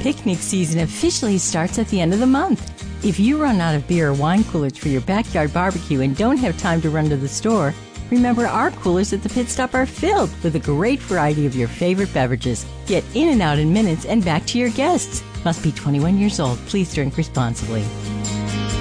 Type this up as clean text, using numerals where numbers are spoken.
Picnic season officially starts at the end of the month. If you run out of beer or wine coolers for your backyard barbecue and don't have time to run to the store, remember our coolers at the Pit Stop are filled with a great variety of your favorite beverages. Get in and out in minutes and back to your guests. Must be 21 years old. Please drink responsibly.